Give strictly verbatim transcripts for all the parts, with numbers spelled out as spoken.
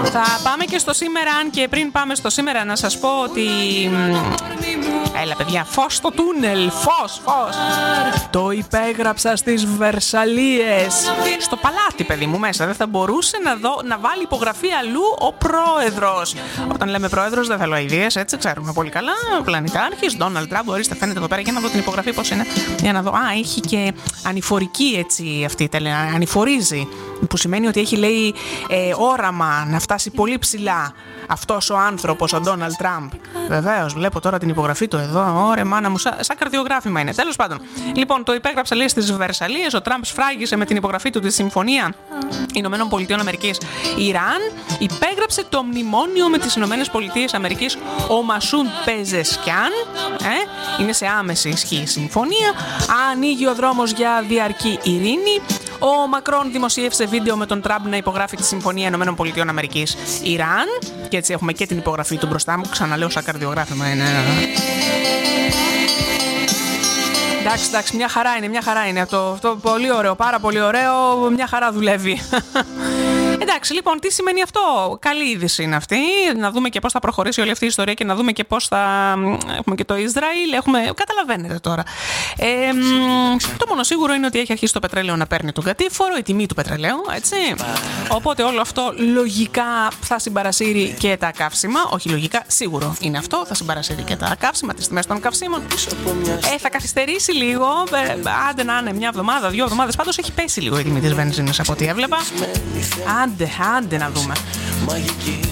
Θα πάμε και στο σήμερα, αν και πριν πάμε στο σήμερα να σας πω ότι... Έλα παιδιά, φως στο τούνελ, φως, φως. Το υπέγραψα στις Βερσαλίες. Στο παλάτι, παιδί μου, μέσα. Δεν θα μπορούσε να, δω, να βάλει υπογραφή αλλού ο πρόεδρος. Όταν λέμε πρόεδρος, δεν θέλω αηδίες, έτσι, ξέρουμε πολύ καλά. Ο πλανητάρχης, Ντόναλντ Τραμπ, ορίστε, φαίνεται εδώ πέρα. Για να δω την υπογραφή πώς είναι. Για να δω. Α, έχει και ανηφορική έτσι αυτή, τελε, ανηφορίζει. Που σημαίνει ότι έχει, λέει, ε, όραμα να φτάσει πολύ ψηλά αυτός ο άνθρωπος, ο Ντόναλντ Τραμπ. Βεβαίως, βλέπω τώρα την υπογραφή του εδώ. Ωραία, μάνα μου, σαν, σαν καρδιογράφημα είναι. Τέλος πάντων. Λοιπόν, το υπέγραψε, λέει, στις Βερσαλίες. Ο Τραμπ σφράγισε με την υπογραφή του τη Συμφωνία Ηνωμένων Πολιτειών Αμερικής Ιράν. Υπέγραψε το μνημόνιο με τις Ηνωμένες Πολιτείες Αμερικής ο Μασούντ Πεζεσκιάν. Ε, είναι σε άμεση ισχύ συμφωνία. Ανοίγει ο δρόμος για διαρκή ειρήνη. Ο Μακρόν δημοσίευσε βίντεο με τον Τραμπ να υπογράφει τη Συμφωνία Ηνωμένων Πολιτειών Αμερικής Ιράν. Και έτσι έχουμε και την υπογραφή του μπροστά μου. Ξαναλέω, σαν καρδιογράφημα είναι. Εντάξει, εντάξει, μια χαρά είναι, μια χαρά είναι. Αυτό, αυτό πολύ ωραίο, πάρα πολύ ωραίο. Μια χαρά δουλεύει. Εντάξει, λοιπόν, τι σημαίνει αυτό? Καλή είδηση είναι αυτή. Να δούμε και πώς θα προχωρήσει όλη αυτή η ιστορία και να δούμε και πώς θα. Έχουμε και το Ισραήλ. Έχουμε. Καταλαβαίνετε τώρα. Ε, το μόνο σίγουρο είναι ότι έχει αρχίσει το πετρέλαιο να παίρνει τον κατήφορο, η τιμή του πετρελαίου, έτσι. Οπότε όλο αυτό λογικά θα συμπαρασύρει και τα καύσιμα. Όχι λογικά, σίγουρο είναι αυτό. Θα συμπαρασύρει και τα καύσιμα, τις τιμές των καυσίμων. Ε, θα καθυστερήσει λίγο. Ε, άντε να είναι μια εβδομάδα, δύο εβδομάδες. Πάντως έχει πέσει λίγο η τιμή της βενζίνης από ό,τι έβλεπα. Άντε, άντε να δούμε. Μαγική.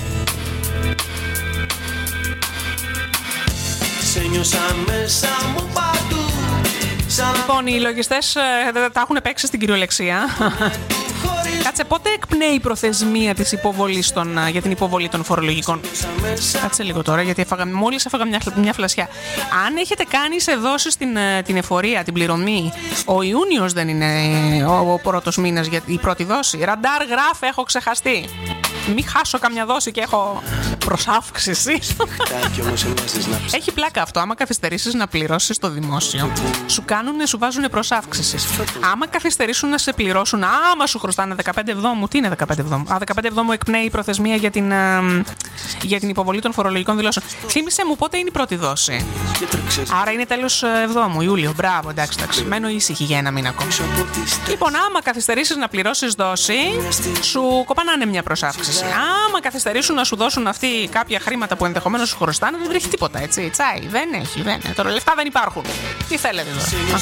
Σε νιώσα μέσα μου παντού. Λοιπόν, οι λογιστές ε, τα έχουν παίξει στην κυριολεξία. Κάτσε, πότε εκπνέει η προθεσμία της υποβολής των, για την υποβολή των φορολογικών? Κάτσε λίγο τώρα, γιατί έφαγα, μόλις έφαγα μια, μια φλασιά. Αν έχετε κάνει σε δόσεις την, την εφορία, την πληρωμή, ο Ιούνιος δεν είναι ο, ο πρώτος μήνας για η πρώτη δόση? Ραντάρ γράφε, έχω ξεχαστεί. Μην χάσω καμιά δόση και έχω προσάυξηση. Έχει πλάκα αυτό. Άμα καθυστερήσεις να πληρώσεις το δημόσιο, σου κάνουνε, σου βάζουνε προσάυξηση. Άμα καθυστερήσουν να σε πληρώσουν, άμα σου χρωστάνε δεκαπέντε εβδόμου, τι είναι δεκαπέντε εβδόμου? Α, δεκαπέντε εβδόμου εκπνέει η προθεσμία για την, για την υποβολή των φορολογικών δηλώσεων. Θύμισε μου πότε είναι η πρώτη δόση. Άρα είναι τέλος εβδόμου, Ιούλιο. Μπράβο, εντάξει, εντάξει. Μένω ήσυχη για ένα μήνα ακόμα. Λοιπόν, άμα καθυστερήσεις να πληρώσεις δόση, σου κοπανάνε μια προσάυξηση. Άμα καθυστερήσουν να σου δώσουν αυτοί κάποια χρήματα που ενδεχομένως σου χρωστάνε, δεν τρέχει τίποτα, έτσι. Τσάι, δεν έχει, δεν έχει. Τώρα λεφτά δεν υπάρχουν. Τι θέλετε τώρα?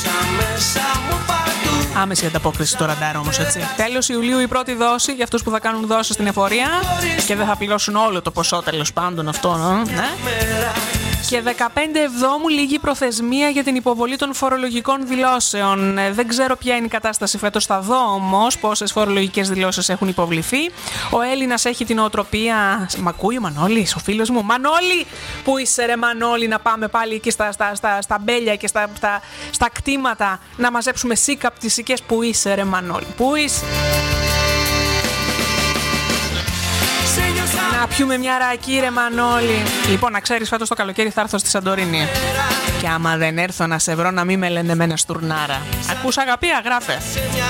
Άμεση ανταπόκριση στο ραντάρ όμως, έτσι. Τέλος Ιουλίου η πρώτη δόση για αυτούς που θα κάνουν δόση στην εφορία και δεν θα πληρώσουν όλο το ποσό, τέλος πάντων αυτό, ναι. Και δεκαπέντε εβδόμου λίγη προθεσμία για την υποβολή των φορολογικών δηλώσεων. Δεν ξέρω ποια είναι η κατάσταση φέτος. Θα δω όμως πόσες φορολογικές δηλώσεις έχουν υποβληθεί. Ο Έλληνας έχει την οτροπία. Μ' ακούει ο Μανώλης, ο φίλος μου. Μανώλη, πού είσαι ρε Μανώλη, να πάμε πάλι εκεί στα, στα, στα, στα μπέλια και στα, στα, στα κτήματα να μαζέψουμε σίκα από τις σικές. Πού είσαι ρε Μανώλη, πού είσαι? Να πιούμε μια ρακή ρε Μανώλη. Λοιπόν, να ξέρεις, φέτος το καλοκαίρι θα έρθω στη Σαντορίνη. Και άμα δεν έρθω να σε βρω, να μην με λένε με ένα στουρνάρα. Ακούς αγαπία, γράφε.